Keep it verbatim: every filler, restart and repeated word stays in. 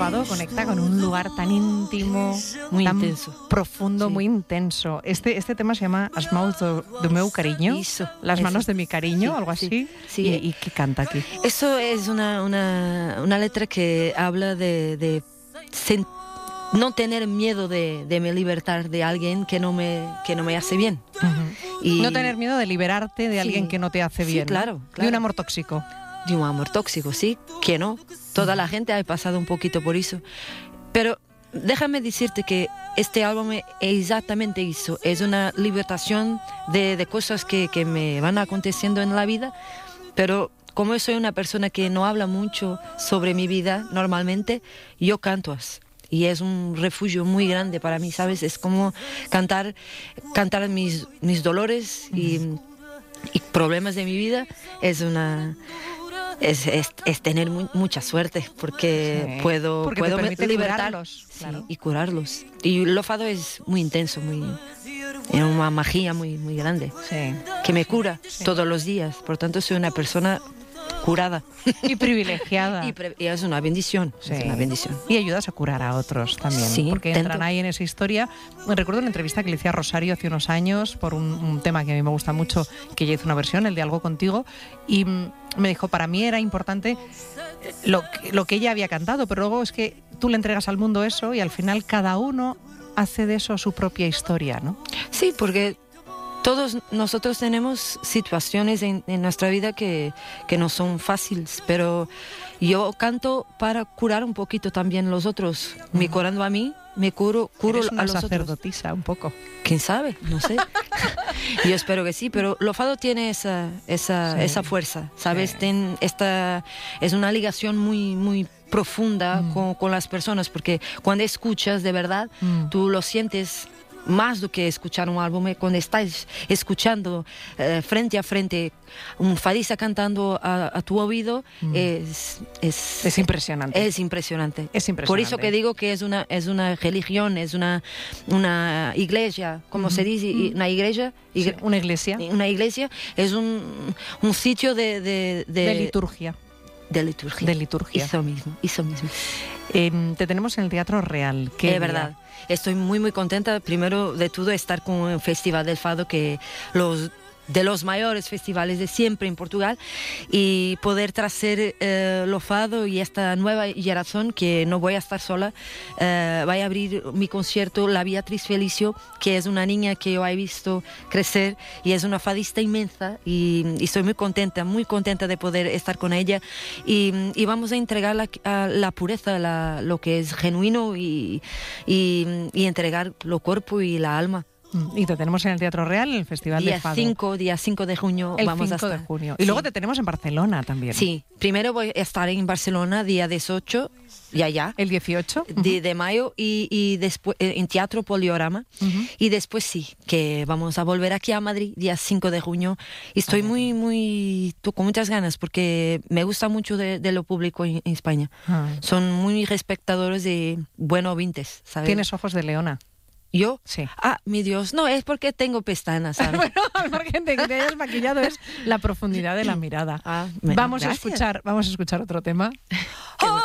fado conecta con un lugar tan íntimo, muy tan intenso, profundo, sí. muy intenso. Este, este tema se llama As mãos do, do meu cariño, Eso, las eso. manos de mi cariño, Sí, algo así. sí, sí. ¿Y, y qué canta aquí? Eso es una, una, una letra que habla de, de sen- no tener miedo de, de me libertar de alguien que no me, que no me hace bien. Uh-huh. Y No tener miedo de liberarte de sí, alguien que no te hace sí, bien. claro, ¿no? claro. De un amor tóxico. De un amor tóxico, sí, que no. Toda la gente ha pasado un poquito por eso. Pero déjame decirte que este álbum es exactamente eso. Es una libertación de, de cosas que, que me van aconteciendo en la vida, pero como yo soy una persona que no habla mucho sobre mi vida normalmente, yo canto. Y es un refugio muy grande para mí, ¿sabes? Es como cantar, cantar mis, mis dolores y, y problemas de mi vida. Es una... Es, es, es tener mu- mucha suerte porque Sí, puedo, porque puedo te permite libertar curarlos, sí, claro. y curarlos. Y el fado es muy intenso, muy, es una magia muy, muy grande Sí. que me cura sí. todos los días. Por tanto, soy una persona curada y privilegiada. y, pre- y es una bendición, sí. es una bendición. Y ayudas a curar a otros también, sí, porque tanto. entran ahí en esa historia. Me recuerdo una entrevista que le hice a Rosario hace unos años por un, un tema que a mí me gusta mucho, que ella hizo una versión, el de Algo Contigo, y mm, me dijo, para mí era importante lo que, lo que ella había cantado, pero luego es que tú le entregas al mundo eso y al final cada uno hace de eso su propia historia, ¿no? Sí, porque todos nosotros tenemos situaciones en, en nuestra vida que, que no son fáciles, pero yo canto para curar un poquito también los otros. Uh-huh. Me curando a mí, me curo, curo Eres una a los sacerdotisa, otros. Un poco. ¿Quién sabe? No sé. Yo espero que sí, pero lo fado tiene esa, esa, sí. esa fuerza, ¿sabes? Sí. Ten esta, es una ligación muy, muy profunda mm. con, con las personas, porque cuando escuchas de verdad, mm. tú lo sientes más do que escuchar un álbum. Cuando estás escuchando eh, frente a frente un fadista cantando a, a tu oído, mm. es, es, es impresionante. Es impresionante. Es impresionante. Por eso que digo que es una, es una religión, es una, una iglesia, como mm. se dice, mm. una iglesia. Sí, una iglesia. Una iglesia es un, un sitio de, de, de, de liturgia. De liturgia. De liturgia. Eso mismo, eso mismo. Eh, te tenemos en el Teatro Real. Es verdad. Estoy muy, muy contenta, primero de todo, estar con el Festival del Fado, que los de los mayores festivales de siempre en Portugal, y poder traer eh, lo fado y esta nueva generación, que no voy a estar sola. Eh, voy a abrir mi concierto La Beatriz Felicio, que es una niña que yo he visto crecer y es una fadista inmensa, y, y estoy muy contenta, muy contenta de poder estar con ella, y, y vamos a entregar la, a la pureza, la, lo que es genuino, y, y, y entregar lo cuerpo y la alma. Y te tenemos en el Teatro Real, en el Festival día de Fado. cinco, día cinco de junio el vamos cinco a estar. de junio. Y sí. luego te tenemos en Barcelona también. Sí, primero voy a estar en Barcelona día dieciocho, ya ya. El dieciocho. De, de mayo, y, y después en Teatro Poliorama. Uh-huh. Y después sí, que vamos a volver aquí a Madrid, día cinco de junio. Y estoy uh-huh. muy, muy, con muchas ganas, porque me gusta mucho de, de lo público en, en España. Uh-huh. Son muy respetadores de buenos vintes, ¿sabes? Tienes ojos de leona. ¿Yo? Sí. Ah, mi Dios, no, es porque tengo pestañas, ¿sabes? Bueno, porque te, te hayas maquillado es la profundidad de la mirada. Ah, vamos gracias. a escuchar, vamos a escuchar otro tema.